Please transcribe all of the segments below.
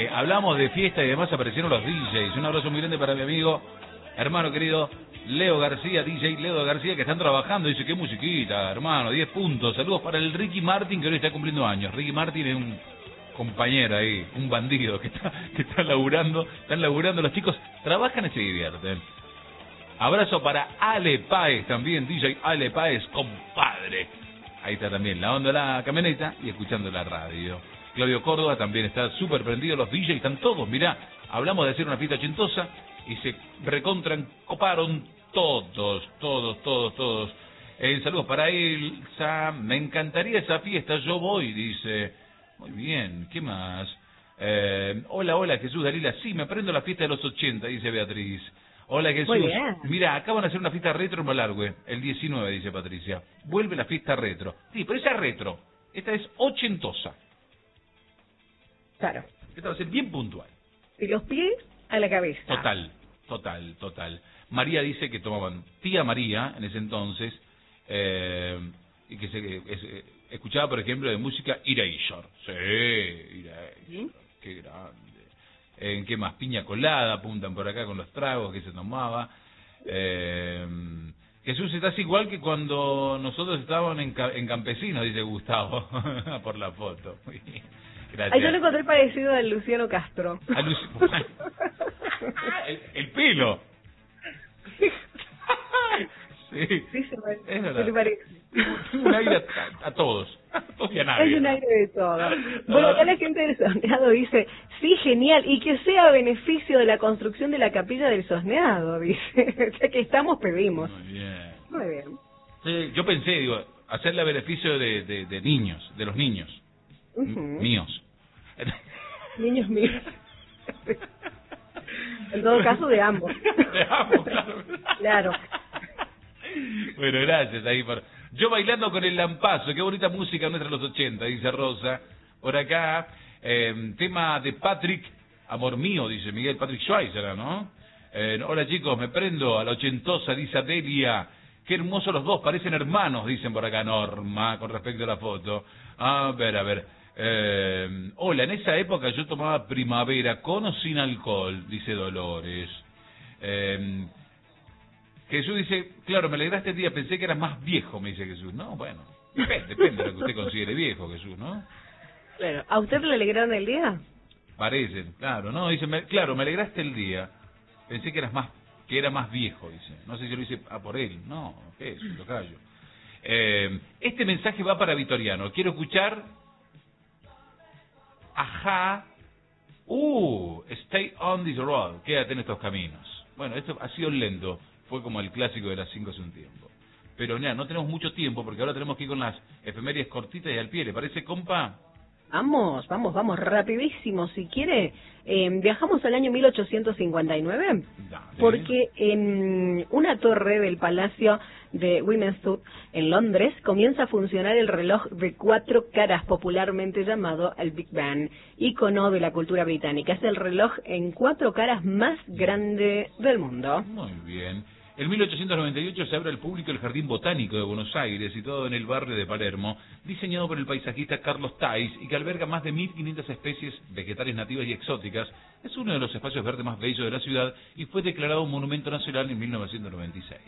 Hablamos de fiesta y demás, aparecieron los DJs. Un abrazo muy grande para mi amigo, hermano querido, Leo García, DJ Leo García, que están trabajando. Dice, qué musiquita, hermano, 10 puntos. Saludos para el Ricky Martin, que hoy está cumpliendo años. Ricky Martin es un compañero ahí, un bandido que está laburando. Están laburando, los chicos trabajan y se divierten. Abrazo para Ale Páez también, DJ Ale Páez, compadre. Ahí está también, lavando la camioneta y escuchando la radio. Claudio Córdoba también está súper prendido, los DJs están todos, mirá, hablamos de hacer una fiesta ochentosa y se recontran, coparon todos. Saludos para Elsa, me encantaría esa fiesta, yo voy, dice. Muy bien, ¿qué más? Hola, Jesús Dalila, sí, me aprendo la fiesta de los 80, dice Beatriz. Hola Jesús, mira, acaban de hacer una fiesta retro en Malargüe, el 19, dice Patricia. Vuelve la fiesta retro. Sí, pero esa es retro, esta es ochentosa. Claro. Esta va a ser bien puntual. De los pies a la cabeza. Total. María dice que tomaban, tía María, en ese entonces, y que escuchaba, por ejemplo, de música Erasure. Sí, Erasure, qué grande. ¿En qué más? Piña colada, apuntan por acá con los tragos que se tomaba. Jesús, estás igual que cuando nosotros estábamos en Campesinos, dice Gustavo, por la foto. Gracias. Ay, yo lo encontré parecido al Luciano Castro. El pelo. Sí, se le parece. Un aire a todos. Y a nadie. Hay un aire de todo. Bueno, acá la gente del Sosneado dice, sí, genial, y que sea a beneficio de la construcción de la capilla del Sosneado, dice. O sea que pedimos. Muy bien. Sí, yo pensé, digo, hacerle a beneficio de niños, de los niños. Míos. Niños míos. En todo caso, de ambos. De ambos, claro. Claro. Bueno, gracias ahí por... Yo bailando con el lampazo, qué bonita música nuestra de los 80, dice Rosa. Por acá, tema de Patrick, amor mío, dice Miguel, Patrick Schweizer, ¿no? Hola chicos, me prendo a la ochentosa, dice Adelia. Qué hermosos los dos, parecen hermanos, dicen por acá Norma, con respecto a la foto. A ver. Hola, en esa época yo tomaba primavera con o sin alcohol, dice Dolores. Jesús dice, claro, me alegraste el día, pensé que eras más viejo, me dice Jesús. No, bueno, depende de lo que usted considere viejo, Jesús, ¿no? Claro, ¿a usted le alegraron el día? Parecen, claro, ¿no? Dice, claro, me alegraste el día, pensé que era más viejo, dice. No sé si lo hice por él, no, ¿qué es? Lo callo. Este mensaje va para Vitoriano, quiero escuchar... Ajá, Stay on this road, quédate en estos caminos. Bueno, esto ha sido lento. Fue como el clásico de las 5 hace un tiempo. Pero ya, no tenemos mucho tiempo porque ahora tenemos que ir con las efemérides cortitas y al pie. ¿Le parece, compa? Vamos, rapidísimo. Si quiere, viajamos al año 1859, porque en una torre del Palacio de Windsor, en Londres, comienza a funcionar el reloj de 4 caras, popularmente llamado el Big Ben, ícono de la cultura británica. Es el reloj en 4 caras más grande del mundo. Muy bien. En 1898 se abre al público el Jardín Botánico de Buenos Aires, situado en el barrio de Palermo, diseñado por el paisajista Carlos Tais y que alberga más de 1.500 especies vegetales nativas y exóticas. Es uno de los espacios verdes más bellos de la ciudad y fue declarado un monumento nacional en 1996.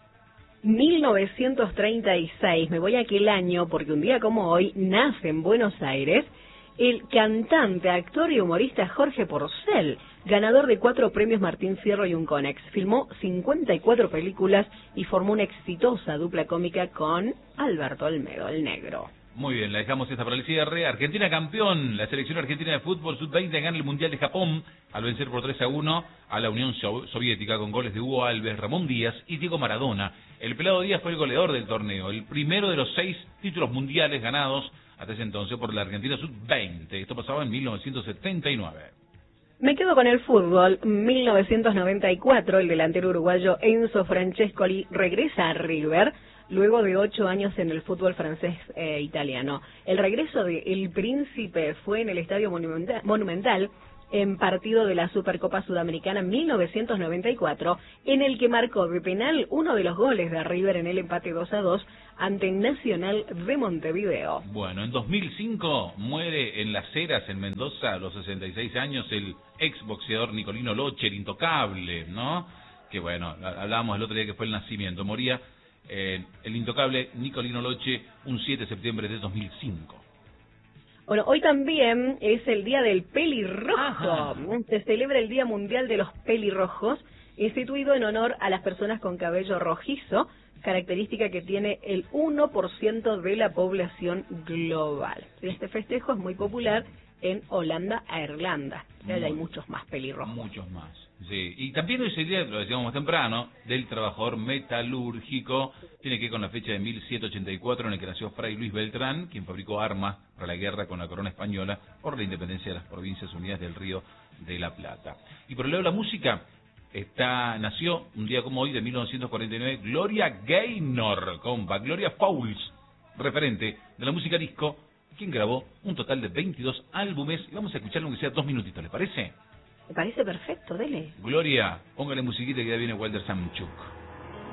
1936, me voy a aquel año porque un día como hoy nace en Buenos Aires el cantante, actor y humorista Jorge Porcel, ganador de 4 premios Martín Fierro y un Conex. Filmó 54 películas y formó una exitosa dupla cómica con Alberto Olmedo, el Negro. Muy bien, la dejamos esta para el cierre. Argentina campeón. La selección argentina de fútbol sub-20 gana el Mundial de Japón al vencer por 3-1 a la Unión Soviética con goles de Hugo Alves, Ramón Díaz y Diego Maradona. El Pelado Díaz fue el goleador del torneo, el primero de los 6 títulos mundiales ganados hasta ese entonces por la Argentina sub-20. Esto pasaba en 1979. Me quedo con el fútbol. 1994, el delantero uruguayo Enzo Francescoli regresa a River luego de 8 años en el fútbol francés italiano. El regreso de El Príncipe fue en el Estadio Monumental en partido de la Supercopa Sudamericana 1994, en el que marcó de penal uno de los goles de River en el empate 2-2 ante Nacional de Montevideo. Bueno, en 2005 muere en Las Heras, en Mendoza, a los 66 años, el exboxeador Nicolino Loche, el intocable, ¿no? Que bueno, hablábamos el otro día que fue el nacimiento. Moría el intocable Nicolino Loche un 7 de septiembre de 2005. Bueno, hoy también es el Día del Pelirrojo. Ajá. Se celebra el Día Mundial de los Pelirrojos, instituido en honor a las personas con cabello rojizo, característica que tiene el 1% de la población global. Este festejo es muy popular en Holanda e Irlanda. Hay muchos más pelirrojos. Muchos más, sí. Y también hoy es el día, lo decíamos más temprano, del trabajador metalúrgico. Tiene que ver con la fecha de 1784 en el que nació Fray Luis Beltrán, quien fabricó armas para la guerra con la corona española por la independencia de las Provincias Unidas del Río de la Plata. Y por el lado de la música, nació un día como hoy de 1949 Gloria Gaynor, compa, Gloria Fowles, referente de la música disco, quien grabó un total de 22 álbumes, y vamos a escucharlo aunque sea 2 minutitos, ¿le parece? Me parece perfecto, dele. Gloria, póngale musiquita que ya viene Walter Samchuk.